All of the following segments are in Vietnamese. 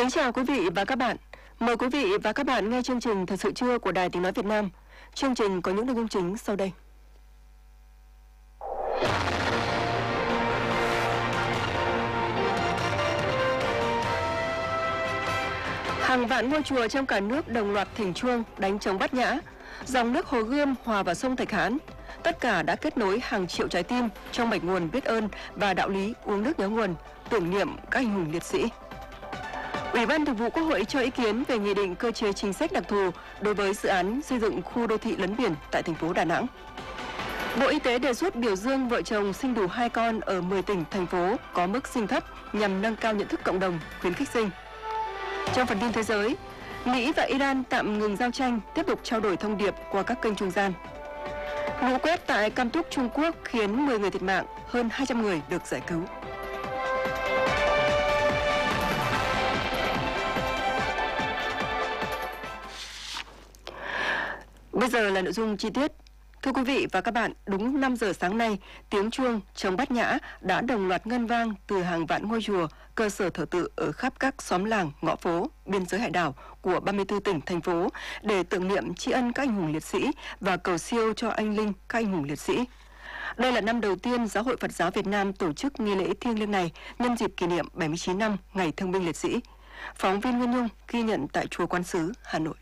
Kính chào quý vị và các bạn. Mời quý vị và các bạn nghe chương trình Thật sự trưa của Đài Tiếng nói Việt Nam. Chương trình có những nội dung chính sau đây. Hàng vạn ngôi chùa trong cả nước đồng loạt thỉnh chuông đánh trống Bát Nhã. Dòng nước Hồ Gươm hòa vào sông Thạch Hãn. Tất cả đã kết nối hàng triệu trái tim trong mạch nguồn biết ơn và đạo lý uống nước nhớ nguồn, tưởng niệm các anh hùng liệt sĩ. Ủy ban Thường vụ Quốc hội cho ý kiến về nghị định cơ chế chính sách đặc thù đối với dự án xây dựng khu đô thị lấn biển tại thành phố Đà Nẵng. Bộ Y tế đề xuất biểu dương vợ chồng sinh đủ 2 con ở 10 tỉnh, thành phố có mức sinh thấp nhằm nâng cao nhận thức cộng đồng, khuyến khích sinh. Trong phần tin thế giới, Mỹ và Iran tạm ngừng giao tranh, tiếp tục trao đổi thông điệp qua các kênh trung gian. Lũ quét tại Cam Túc, Trung Quốc khiến 10 người thiệt mạng, hơn 200 người được giải cứu. Bây giờ là nội dung chi tiết. Thưa quý vị và các bạn, đúng 5 giờ sáng nay, tiếng chuông trống Bát Nhã đã đồng loạt ngân vang từ hàng vạn ngôi chùa, cơ sở thờ tự ở khắp các xóm làng, ngõ phố, biên giới hải đảo của 34 tỉnh, thành phố để tưởng niệm tri ân các anh hùng liệt sĩ và cầu siêu cho anh linh các anh hùng liệt sĩ. Đây là năm đầu tiên Giáo hội Phật giáo Việt Nam tổ chức nghi lễ thiêng liêng này nhân dịp kỷ niệm 79 năm Ngày Thương binh Liệt sĩ. Phóng viên Nguyên Nhung ghi nhận tại Chùa Quán Sứ, Hà Nội.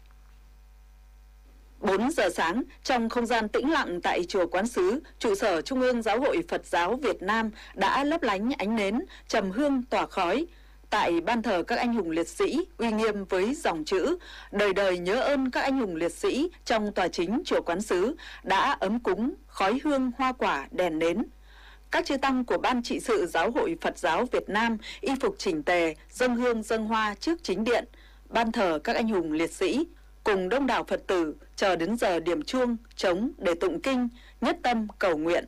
4 giờ sáng, trong không gian tĩnh lặng tại Chùa Quán Sứ, trụ sở Trung ương Giáo hội Phật giáo Việt Nam đã lấp lánh ánh nến, trầm hương tỏa khói. Tại ban thờ các anh hùng liệt sĩ, uy nghiêm với dòng chữ đời đời nhớ ơn các anh hùng liệt sĩ trong tòa chính Chùa Quán Sứ đã ấm cúng, khói hương, hoa quả, đèn nến. Các chư tăng của Ban trị sự Giáo hội Phật giáo Việt Nam y phục chỉnh tề, dâng hương dâng hoa trước chính điện, ban thờ các anh hùng liệt sĩ, cùng đông đảo Phật tử chờ đến giờ điểm chuông, trống để tụng kinh, nhất tâm cầu nguyện.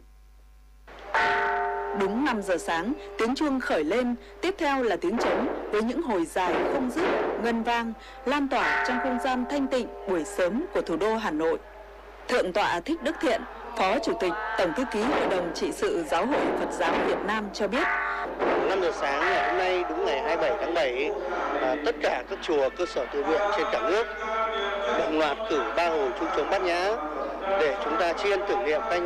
Đúng 5 giờ sáng, tiếng chuông khởi lên, tiếp theo là tiếng trống với những hồi dài không dứt, ngân vang, lan tỏa trong không gian thanh tịnh buổi sớm của thủ đô Hà Nội. Thượng tọa Thích Đức Thiện, Phó Chủ tịch, Tổng thư ký Hội đồng trị sự Giáo hội Phật giáo Việt Nam cho biết. 5 giờ sáng ngày hôm nay, đúng ngày 27 tháng 7, tất cả các chùa cơ sở tự viện trên cả nước đồng loạt cử 3 hồi chuông trống Bát Nhã để chúng ta tri ân tưởng niệm các anh